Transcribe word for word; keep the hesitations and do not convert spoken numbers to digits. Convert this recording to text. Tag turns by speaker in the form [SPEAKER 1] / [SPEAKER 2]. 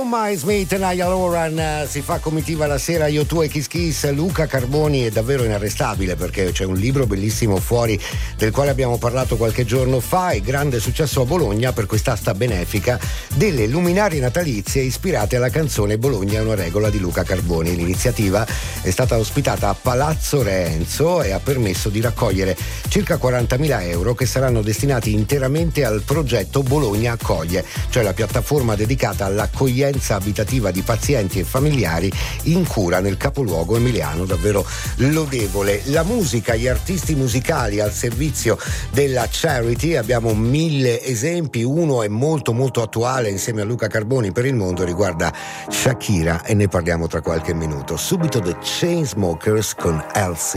[SPEAKER 1] Insomma, Smith e Niall Horan si fa comitiva la sera, io, tu e Kiss Kiss. Luca Carboni è davvero inarrestabile, perché c'è un libro bellissimo fuori del quale abbiamo parlato qualche giorno fa, e grande successo a Bologna per quest'asta benefica delle luminarie natalizie ispirate alla canzone Bologna è una regola di Luca Carboni. L'iniziativa è stata ospitata a Palazzo Re Enzo e ha permesso di raccogliere circa quarantamila euro che saranno destinati interamente al progetto Bologna Accoglie, cioè la piattaforma dedicata all'accoglienza abitativa di pazienti e familiari in cura nel capoluogo emiliano. Davvero lodevole. La musica, gli artisti musicali al servizio della charity, abbiamo mille esempi. Uno è molto molto attuale insieme a Luca Carboni per il mondo, riguarda Shakira, e ne parliamo tra qualche minuto. Subito The Chainsmokers con Elsie.